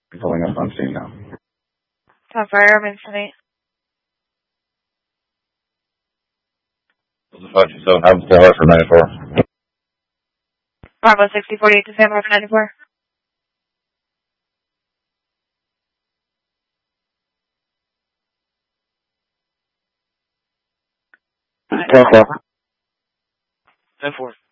Pulling up on scene now. Top firearm incident. This is 527, have stand by for 94. Bravo 6048 to stand by for 94. Stand by. 10-4.